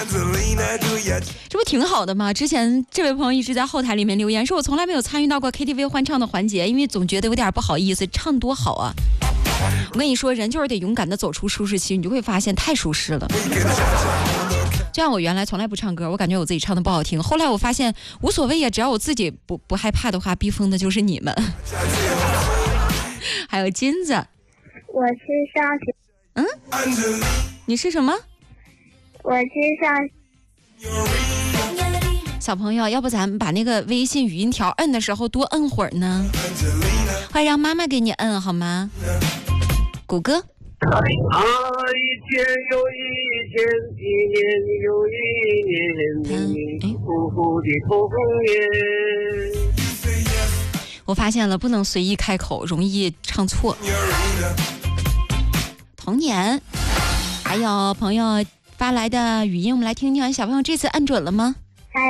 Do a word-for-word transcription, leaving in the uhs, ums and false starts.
这不挺好的吗？之前这位朋友一直在后台里面留言，说我从来没有参与到过 K T V 欢唱的环节，因为总觉得有点不好意思，唱多好啊。我跟你说，人就是得勇敢的走出舒适区，你就会发现太舒适了。就像我原来从来不唱歌，我感觉我自己唱的不好听，后来我发现无所谓呀，只要我自己不不害怕的话，逼疯的就是你们。还有金子， 我是上学。 嗯，你是什么？ 我是上。 小朋友，要不咱们把那个微信语音条摁的时候多摁会儿呢？快让妈妈给你摁好吗？谷歌。 啊，一天又一天，一年又一年，迷迷糊糊的童年。 我发现了，不能随意开口，容易唱错。童年，还有朋友发来的语音，我们来听听，小朋友这次按准了吗？